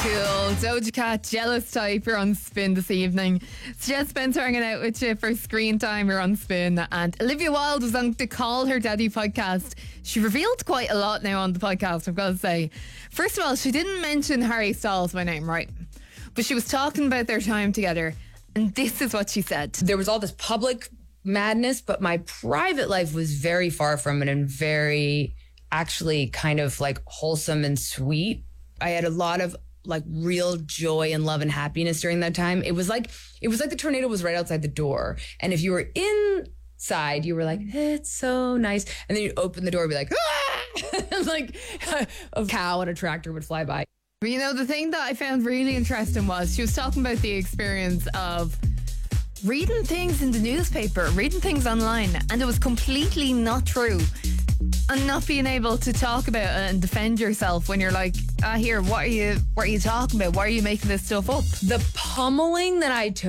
Cool. Doja Cat, Jealous Type, you're on Spin this evening. It's Jess Spencer hanging out with you for Screen Time, you're on Spin. And Olivia Wilde was on the Call Her Daddy podcast. She revealed quite a lot now on the podcast, I've got to say. First of all, she didn't mention Harry Styles by name, right? But she was talking about their time together, and this is what she said. There was all this public madness, but my private life was very far from it and very actually kind of like wholesome and sweet. I had a lot of like real joy and love and happiness during that time. It was like the tornado was right outside the door. And if you were inside, you were like, it's so nice. And then you open the door and be like, ah! And like a cow and a tractor would fly by. But you know, the thing that I found really interesting was she was talking about the experience of reading things in the newspaper, reading things online, and it was completely not true. And not being able to talk about it and defend yourself when you're like, here, what are you talking about? Why are you making this stuff up? The pummeling that I took